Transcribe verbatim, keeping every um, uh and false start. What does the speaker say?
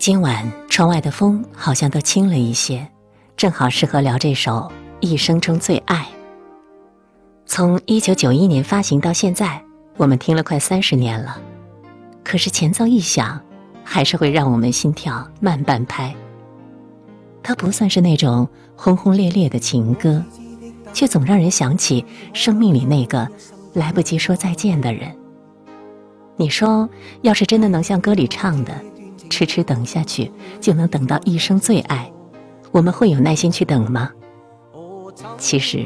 今晚窗外的风好像都轻了一些，正好适合聊这首《一生中最爱》。从一九九一年发行到现在，我们听了快三十年了，可是前奏一响，还是会让我们心跳慢半拍。它不算是那种轰轰烈烈的情歌，却总让人想起生命里那个来不及说再见的人。你说，要是真的能像歌里唱的，痴痴等下去就能等到一生最爱，我们会有耐心去等吗？其实